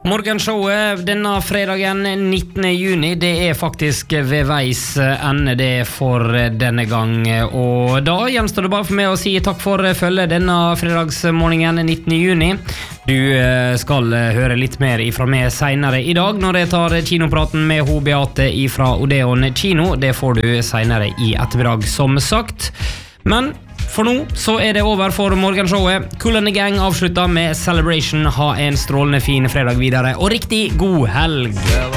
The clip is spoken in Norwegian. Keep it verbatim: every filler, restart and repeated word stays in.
Morgenshowet denne fredagen nittende juni, det er faktisk ved veis ende det for denne gang. Og da gjenstår det bare for meg å si takk for følge denne fredagsmorgenen nittende juni. Du skal høre litt mer ifra meg senere i dag, når jeg tar kinopraten med ho Beate ifra Odeon Kino. Det får du senere i ettermiddag, som sagt. Men for nå så er det over for morgenshowet. Kool and the Gang avslutta med Celebration. Ha en strålende fin fredag videre, og riktig god helg.